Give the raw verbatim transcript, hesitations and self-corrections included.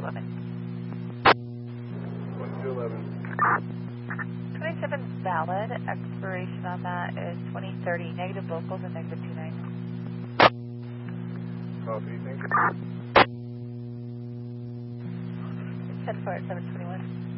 eleven. twenty-two eleven. twenty-seven is valid. Expiration on that is twenty thirty. Negative locals and negative two nine. Copy, thank you. ten four at seven twenty-one.